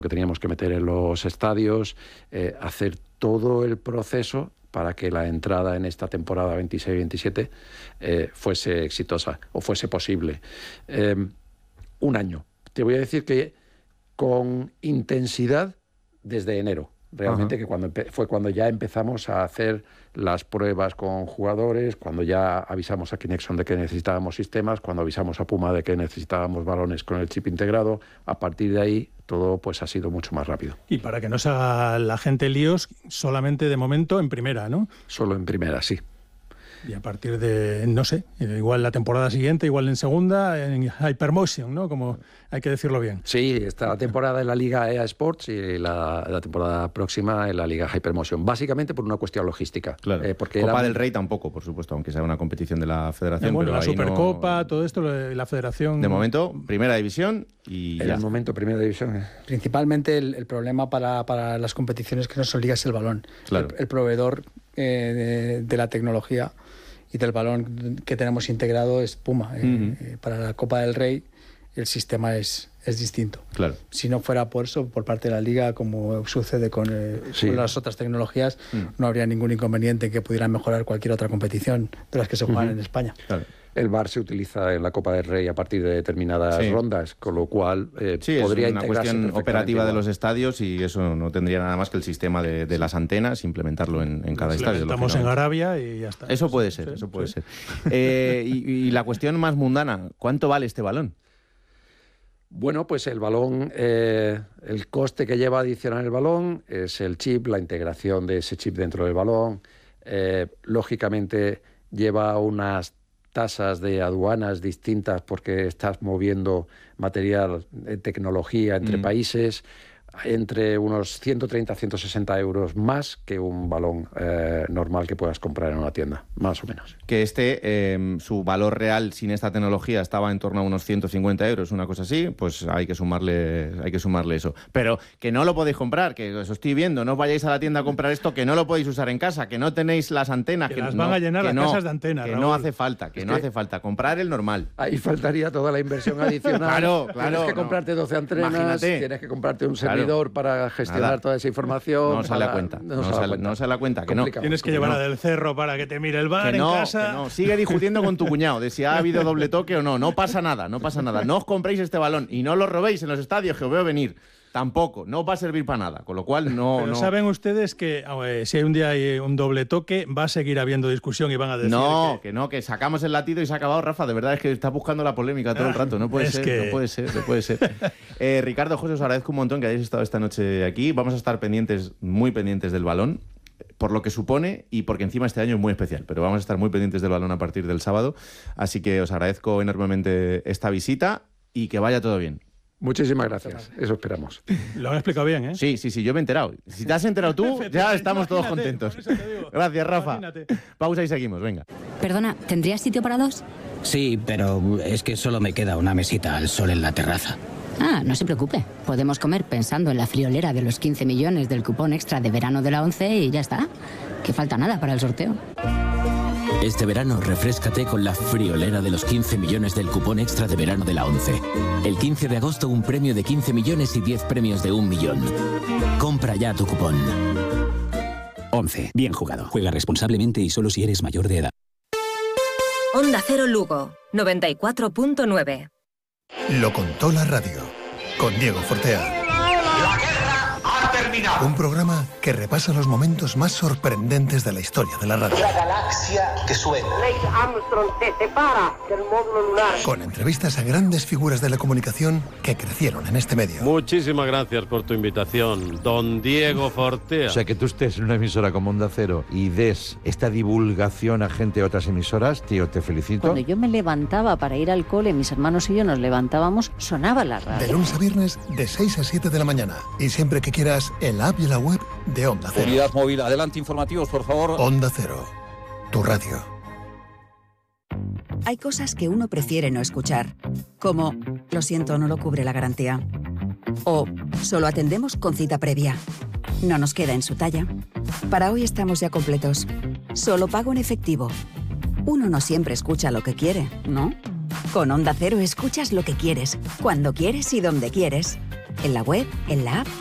que teníamos que meter en los estadios, hacer todo el proceso para que la entrada en esta temporada 26-27 fuese exitosa o fuese posible. Un año. Te voy a decir que con intensidad desde enero. Realmente, que fue cuando ya empezamos a hacer las pruebas con jugadores, cuando ya avisamos a Kinexon de que necesitábamos sistemas, cuando avisamos a Puma de que necesitábamos balones con el chip integrado. A partir de ahí todo pues ha sido mucho más rápido. Y para que no se haga la gente líos, solamente de momento en primera, ¿no? Solo en primera, sí. Y a partir de, no sé, igual la temporada siguiente, igual en segunda, en Hypermotion, ¿no? Como hay que decirlo bien. Sí, esta temporada en la Liga EA Sports y la temporada próxima en la Liga Hypermotion. Básicamente por una cuestión logística. Claro. Porque Copa del Rey tampoco, por supuesto, aunque sea una competición de la Federación. Bueno, pero la ahí Supercopa, todo esto, la Federación... De momento, Primera División y en el momento, Primera División. Principalmente el problema para las competiciones que no son ligas es el balón. Claro. El proveedor de la tecnología y del balón que tenemos integrado es Puma. Para la Copa del Rey el sistema es distinto. Claro. Si no fuera por eso, por parte de la Liga, como sucede con las otras tecnologías, no habría ningún inconveniente en que pudieran mejorar cualquier otra competición de las que se juegan en España. Claro. El VAR se utiliza en la Copa del Rey a partir de determinadas rondas, con lo cual podría es una cuestión operativa de los estadios y eso no tendría nada más que el sistema de las antenas, implementarlo en cada estadio. Estamos en Arabia y ya está. Eso puede ser, eso puede ser. Y la cuestión más mundana, ¿cuánto vale este balón? Bueno, pues el balón, el coste que lleva adicional el balón es el chip, la integración de ese chip dentro del balón. Lógicamente lleva unas tasas de aduanas distintas porque estás moviendo material, tecnología entre países, entre unos 130 a 160 euros más que un balón normal que puedas comprar en una tienda, más o menos. Que su valor real sin esta tecnología estaba en torno a unos 150 euros, una cosa así, pues hay que sumarle eso. Pero que no lo podéis comprar, que os estoy viendo, no vayáis a la tienda a comprar esto, que no lo podéis usar en casa, que no tenéis las antenas. Que las van a llenar las casas de antenas, que Raúl. no hace falta, no hace falta. Comprar el normal. Ahí faltaría toda la inversión adicional. Claro. Tienes que comprarte 12 antenas, Imagínate. Tienes que comprarte un servidor para gestionar toda esa información. No sale a cuenta. No se da cuenta. Que no. Tienes que llevar a Del Cerro para que te mire el bar en casa. Que no. Sigue discutiendo con tu cuñado de si ha habido doble toque o no. No pasa nada. No os compréis este balón y no lo robéis en los estadios, que os veo venir. Tampoco, no va a servir para nada, con lo cual no... Pero saben ustedes que si hay un día hay un doble toque, va a seguir habiendo discusión y van a decir que sacamos el latido y se ha acabado, Rafa. De verdad es que estás buscando la polémica todo el rato. No puede ser. Ricardo, José, os agradezco un montón que hayáis estado esta noche aquí. Vamos a estar muy pendientes del balón, por lo que supone y porque encima este año es muy especial, pero vamos a estar muy pendientes del balón a partir del sábado. Así que os agradezco enormemente esta visita y que vaya todo bien. Muchísimas gracias, eso esperamos. Lo han explicado bien, ¿eh? Sí, yo me he enterado. Si te has enterado tú, ya estamos todos contentos. Gracias, Rafa. Pausa y seguimos, venga. Perdona, ¿tendrías sitio para dos? Sí, pero es que solo me queda una mesita al sol en la terraza. Ah, no se preocupe. Podemos comer pensando en la friolera de los 15 millones del cupón extra de verano de la 11 y ya está. Que falta nada para el sorteo. Este verano refréscate con la friolera de los 15 millones del cupón extra de verano de la 11. El 15 de agosto un premio de 15 millones y 10 premios de 1 millón. Compra ya tu cupón. 11. Bien jugado. Juega responsablemente y solo si eres mayor de edad. Onda Cero Lugo, 94.9. Lo contó la radio, con Diego Fortea. La guerra ha terminado. Un programa que repasa los momentos más sorprendentes de la historia de la radio. La galaxia que suena. Neil Armstrong se separa del módulo lunar. Con entrevistas a grandes figuras de la comunicación que crecieron en este medio. Muchísimas gracias por tu invitación, don Diego Fortea. O sea, que tú estés en una emisora como Onda Cero y des esta divulgación a gente de otras emisoras, tío, te felicito. Cuando yo me levantaba para ir al cole, mis hermanos y yo nos levantábamos, sonaba la radio. De lunes a viernes, de 6 a 7 de la mañana. Y siempre que quieras, en la app y en la web de Onda Cero. Unidad móvil, adelante, informativos, por favor. Onda Cero, tu radio. Hay cosas que uno prefiere no escuchar, como lo siento, no lo cubre la garantía. O solo atendemos con cita previa. No nos queda en su talla. Para hoy estamos ya completos. Solo pago en efectivo. Uno no siempre escucha lo que quiere, ¿no? Con Onda Cero escuchas lo que quieres, cuando quieres y donde quieres. en la web, en la app